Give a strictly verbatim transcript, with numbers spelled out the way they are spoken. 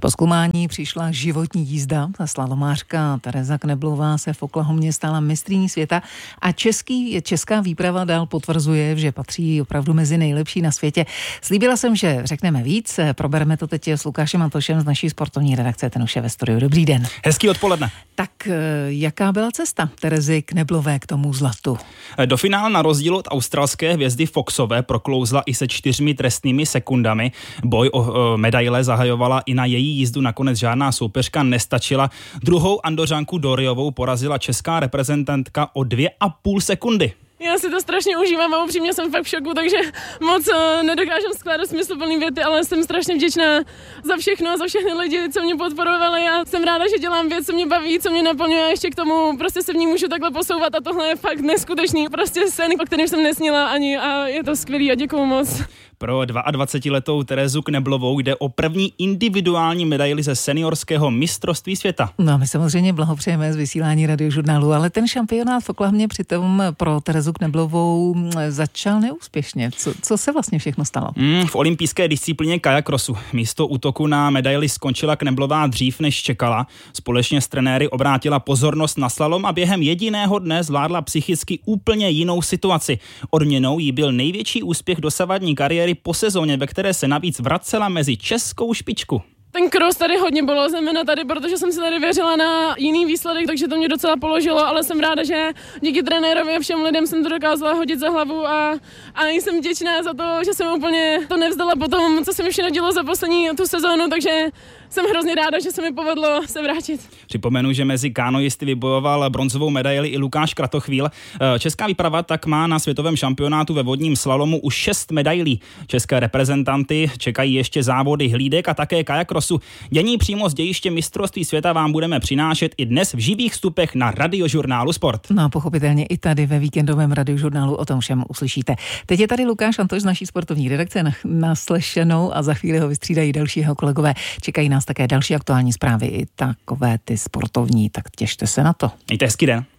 Po zkoumání přišla životní jízda. Slalomářka Tereza Kneblová se v Oklahomě stala mistryní světa a český, česká výprava dál potvrzuje, že patří opravdu mezi nejlepší na světě. Slíbila jsem, že řekneme víc. Probereme to teď s Lukášem Antošem z naší sportovní redakce, ten už je ve studiu. Dobrý den. Hezký odpoledne. Tak jaká byla cesta Terezy Kneblové k tomu zlatu? Do finále na rozdíl od australské hvězdy Foxové proklouzla i se čtyřmi trestnými sekundami. Boj o medaile zahajovala i na její jízdu, nakonec žádná soupeřka nestačila. Druhou Andořanku Doriovou porazila česká reprezentantka o dvě a půl sekundy. Já si to strašně užívám a upřímně jsem fakt v šoku, takže moc uh, nedokážem skládat smysluplný věty, ale jsem strašně vděčná za všechno a za všechny lidi, co mě podporovali. Já jsem ráda, že dělám věc, co mě baví, co mě naplňuje a ještě k tomu prostě se v ní můžu takhle posouvat a tohle je fakt neskutečný. Prostě sen, o kterém jsem nesnila ani a je to skvělý a děkuju moc. Pro dvacetiletou Terezu Kneblovou jde o první individuální medaili ze seniorského mistrovství světa. No a my samozřejmě blahopřejeme z vysílání Radiožurnálu, ale ten šampionát v Oklahomě přitom pro Terezu Kneblovou začal neúspěšně. Co, co se vlastně všechno stalo? Mm, v olympijské disciplíně kajakrosu místo útoku na medaili skončila Kneblová dřív, než čekala. Společně s trenéry obrátila pozornost na slalom a během jediného dne zvládla psychicky úplně jinou situaci. Odměnou jí byl největší úspěch dosavadní kariéry po sezóně, ve které se navíc vracela mezi českou špičku. Ten cross tady hodně bylo, zejména tady, protože jsem si tady věřila na jiný výsledek, takže to mě docela položilo, ale jsem ráda, že díky trenérovi a všem lidem jsem to dokázala hodit za hlavu a, a jsem vděčná za to, že jsem úplně to nevzdala po tom, co se mi všechno dělo za poslední tu sezónu, takže jsem hrozně ráda, že se mi povedlo se vrátit. Připomenu, že mezi kánojisty vybojoval bronzovou medaili i Lukáš Kratochvíl. Česká výprava tak má na světovém šampionátu ve vodním slalomu už šest medailí. České reprezentanty čekají ještě závody hlídek a také kajakrosu. Dění přímo z dějiště mistrovství světa vám budeme přinášet i dnes v živých vstupech na Radiožurnálu Sport. No a pochopitelně i tady ve víkendovém Radiožurnálu o tom všem uslyšíte. Teď je tady Lukáš Antoš z naší sportovní redakce naslešenou a za chvíli ho vystřídají další jeho kolegové. Čekají nás také další aktuální zprávy, i takové ty sportovní, tak těšte se na to. Mějte hezký den.